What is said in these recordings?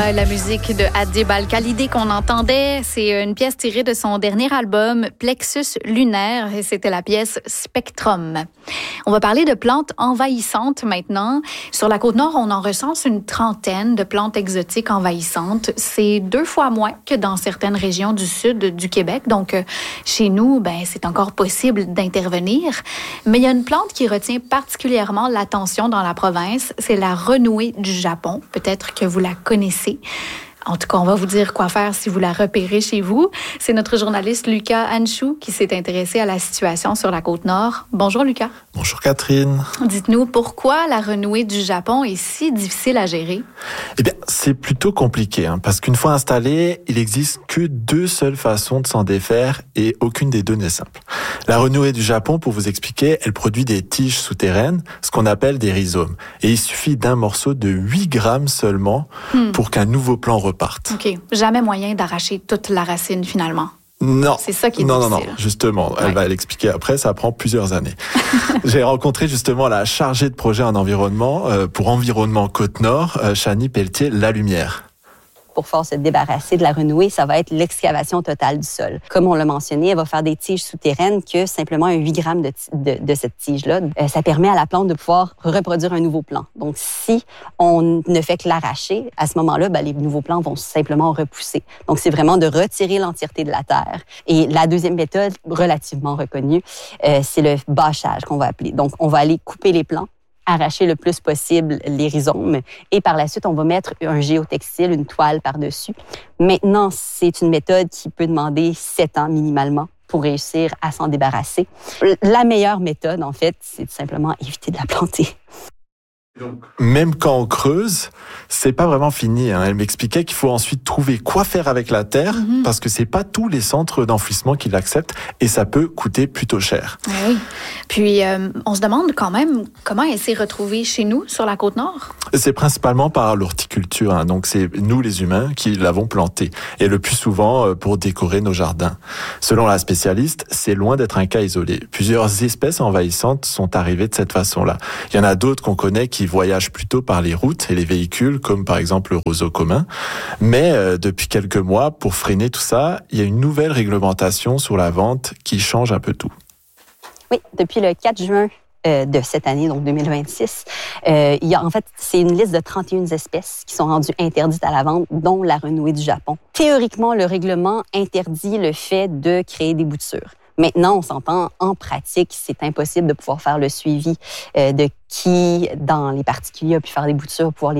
Voilà la musique de Hadib Al-Khalidi qu'on entendait. C'est une pièce tirée de son dernier album Plexus lunaire et c'était la pièce Spectrum. On va parler de plantes envahissantes maintenant. Sur la Côte-Nord, on en recense une trentaine de plantes exotiques envahissantes. C'est 2 fois moins que dans certaines régions du sud du Québec. Donc, chez nous, c'est encore possible d'intervenir. Mais il y a une plante qui retient particulièrement l'attention dans la province. C'est la renouée du Japon. Peut-être que vous la connaissez. En tout cas, on va vous dire quoi faire si vous la repérez chez vous. C'est notre journaliste Lucas Anchou qui s'est intéressé à la situation sur la Côte-Nord. Bonjour Lucas. Bonjour Catherine. Dites-nous, pourquoi la renouée du Japon est si difficile à gérer? Eh bien, c'est plutôt compliqué, parce qu'une fois installée, il n'existe que 2 seules façons de s'en défaire et aucune des 2 n'est simple. La renouée du Japon, pour vous expliquer, elle produit des tiges souterraines, ce qu'on appelle des rhizomes. Et il suffit d'un morceau de 8 grammes seulement pour qu'un nouveau plant reparte. OK. Jamais moyen d'arracher toute la racine finalement. Non. C'est ça qui est difficile. Non, justement. Elle va l'expliquer après, ça prend plusieurs années. J'ai rencontré justement la chargée de projet en environnement pour Environnement Côte-Nord, Chani Pelletier-Lalumière. Pour pouvoir se débarrasser de la renouée, ça va être l'excavation totale du sol. Comme on l'a mentionné, elle va faire des tiges souterraines que simplement un 8 grammes de cette tige-là. Ça permet à la plante de pouvoir reproduire un nouveau plant. Donc, si on ne fait que l'arracher, à ce moment-là, les nouveaux plants vont simplement repousser. Donc, c'est vraiment de retirer l'entièreté de la terre. Et la deuxième méthode, relativement reconnue, c'est le bâchage qu'on va appeler. Donc, on va aller couper les plants, arracher le plus possible les rhizomes et par la suite, on va mettre un géotextile, une toile par-dessus. Maintenant, c'est une méthode qui peut demander 7 ans minimalement pour réussir à s'en débarrasser. La meilleure méthode, en fait, c'est de simplement éviter de la planter. Même quand on creuse, c'est pas vraiment fini. Elle m'expliquait qu'il faut ensuite trouver quoi faire avec la terre, parce que c'est pas tous les centres d'enfouissement qui l'acceptent et ça peut coûter plutôt cher. Oui. Puis, on se demande quand même comment elle s'est retrouvée chez nous, sur la Côte-Nord. C'est principalement par l'horticulture. Donc, c'est nous, les humains, qui l'avons plantée. Et le plus souvent, pour décorer nos jardins. Selon la spécialiste, c'est loin d'être un cas isolé. Plusieurs espèces envahissantes sont arrivées de cette façon-là. Il y en a d'autres qu'on connaît qui voyagent plutôt par les routes et les véhicules, comme par exemple le roseau commun. Mais depuis quelques mois, pour freiner tout ça, il y a une nouvelle réglementation sur la vente qui change un peu tout. Oui, depuis le 4 juin de cette année, donc 2026, il y a en fait, c'est une liste de 31 espèces qui sont rendues interdites à la vente, dont la renouée du Japon. Théoriquement, le règlement interdit le fait de créer des boutures. Maintenant, on s'entend, en pratique, c'est impossible de pouvoir faire le suivi de qui, dans les particuliers, a pu faire des boutures, pouvoir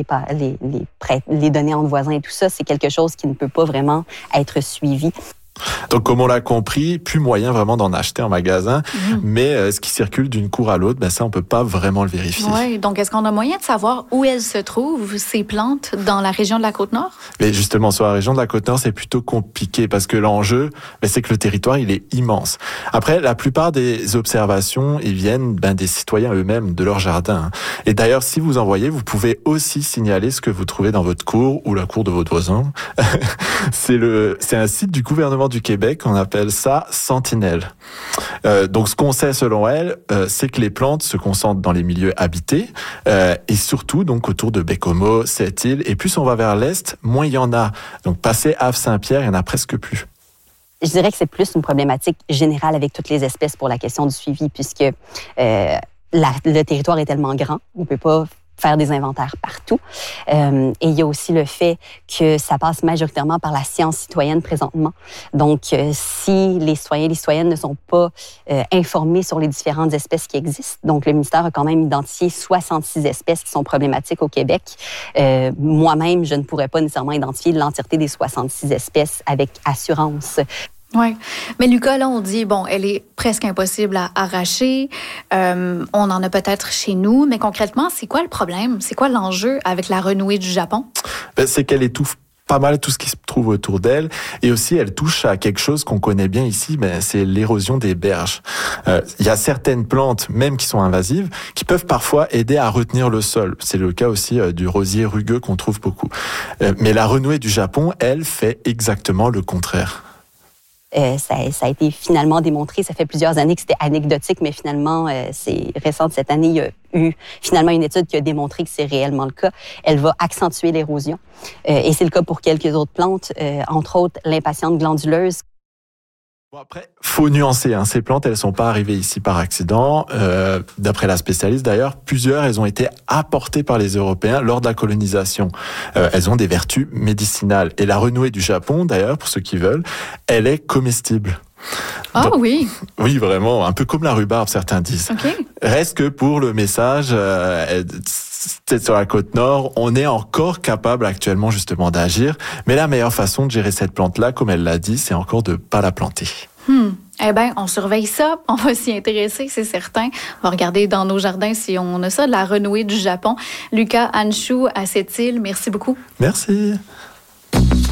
les donner entre voisins et tout ça. C'est quelque chose qui ne peut pas vraiment être suivi. Donc, comme on l'a compris, plus moyen vraiment d'en acheter en magasin, mais ce qui circule d'une cour à l'autre, ça, on peut pas vraiment le vérifier. Oui, donc est-ce qu'on a moyen de savoir où elles se trouvent, ces plantes, dans la région de la Côte-Nord? Mais justement, sur la région de la Côte-Nord, c'est plutôt compliqué parce que l'enjeu, c'est que le territoire, il est immense. Après, la plupart des observations, ils viennent des citoyens eux-mêmes, de leur jardin. Et d'ailleurs, si vous en voyez, vous pouvez aussi signaler ce que vous trouvez dans votre cour ou la cour de votre voisin. C'est un site du gouvernement du Québec, on appelle ça Sentinelle. Donc ce qu'on sait selon elle, c'est que les plantes se concentrent dans les milieux habités et surtout donc autour de Baie-Comeau, Sept-Îles. Et plus on va vers l'est, moins il y en a. Donc passé Havre-Saint-Pierre, il y en a presque plus. Je dirais que c'est plus une problématique générale avec toutes les espèces pour la question du suivi, puisque le territoire est tellement grand, on ne peut pas faire des inventaires partout. Et il y a aussi le fait que ça passe majoritairement par la science citoyenne présentement. Donc, si les citoyens et les citoyennes ne sont pas informés sur les différentes espèces qui existent, donc le ministère a quand même identifié 66 espèces qui sont problématiques au Québec. Moi-même, je ne pourrais pas nécessairement identifier l'entièreté des 66 espèces avec assurance. Oui. Mais Lucas, là, on dit, elle est presque impossible à arracher. On en a peut-être chez nous, mais concrètement, c'est quoi le problème? C'est quoi l'enjeu avec la renouée du Japon? C'est qu'elle étouffe pas mal tout ce qui se trouve autour d'elle. Et aussi, elle touche à quelque chose qu'on connaît bien ici, c'est l'érosion des berges. Il y a certaines plantes, même qui sont invasives, qui peuvent parfois aider à retenir le sol. C'est le cas aussi du rosier rugueux qu'on trouve beaucoup. Mais la renouée du Japon, elle, fait exactement le contraire. Ça a été finalement démontré, ça fait plusieurs années que c'était anecdotique, mais finalement, c'est récent de cette année, il y a eu finalement une étude qui a démontré que c'est réellement le cas. Elle va accentuer l'érosion. Et c'est le cas pour quelques autres plantes, entre autres l'impatiente glanduleuse. Bon, après, faut nuancer. Ces plantes, elles sont pas arrivées ici par accident. D'après la spécialiste, d'ailleurs, plusieurs, elles ont été apportées par les Européens lors de la colonisation. Elles ont des vertus médicinales. Et la renouée du Japon, d'ailleurs, pour ceux qui veulent, elle est comestible. Ah oui. Oui, vraiment, un peu comme la rhubarbe, certains disent. Okay. Reste que pour le message, sur la côte nord, on est encore capable actuellement justement d'agir, mais la meilleure façon de gérer cette plante-là, comme elle l'a dit, c'est encore de pas la planter. Eh bien, on surveille ça, on va s'y intéresser, c'est certain. On va regarder dans nos jardins si on a ça, de la renouée du Japon. Lucas Anshu à cette île, merci beaucoup. Merci.